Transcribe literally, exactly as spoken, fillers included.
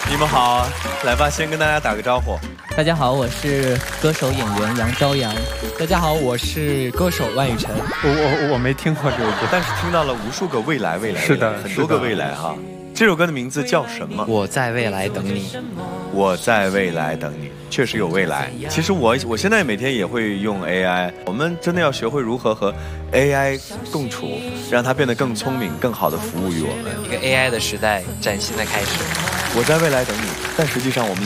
你们好，来吧，先跟大家打个招呼。 大家好，我是歌手演员杨朝阳。 大家好，我是歌手万雨辰。 我我我没听过这个歌， 但是听到了无数个未来，未来， 是的， 很多个未来哈。这首歌的名字叫什么？ 我在未来等你。 我在未来等你，确实有未来。其实我我现在每天也会用 A I， 我们真的要学会如何和 A I 共处，让它变得更聪明，更好的服务于我们。 一个 A I 的时代崭新的开始。 我在未来等你，但实际上我们